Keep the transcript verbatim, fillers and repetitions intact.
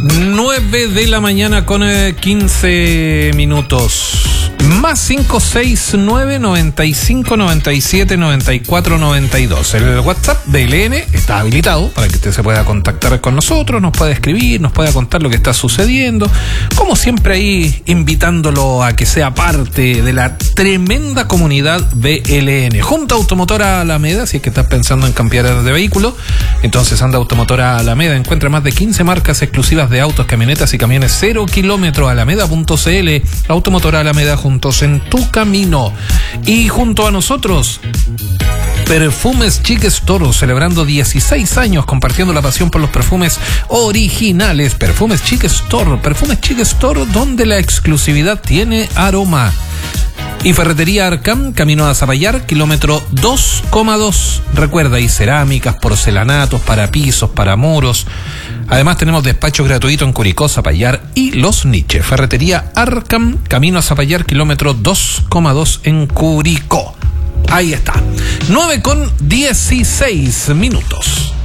nueve de la mañana con eh, quince minutos. Más cinco seis nueve, noventa y cinco, noventa y siete, noventa y cuatro, noventa y dos. El WhatsApp de L N está habilitado para que usted se pueda contactar con nosotros, nos pueda escribir, nos pueda contar lo que está sucediendo. Como siempre ahí invitándolo a que sea parte de la tremenda comunidad B L N. Junta Automotora Alameda, si es que estás pensando en cambiar de vehículo, entonces anda Automotora Alameda. Encuentra más de quince marcas exclusivas de autos, camionetas y camiones cero kilómetros. Alameda punto c l. Automotora Alameda, juntos en tu camino. Y junto a nosotros, Perfumes Chic Store, celebrando dieciséis años compartiendo la pasión por los perfumes originales. Perfumes Chic Store, Perfumes Chic Store, donde la exclusividad tiene aroma. Y Ferretería Arcam, camino a Zapallar, kilómetro dos coma dos. Recuerda, y cerámicas, porcelanatos, para pisos, para muros. Además tenemos despacho gratuito en Curicó, Zapallar y Los Niches. Ferretería Arcam, camino a Zapallar, kilómetro dos coma dos en Curicó. Ahí está. nueve con dieciséis minutos.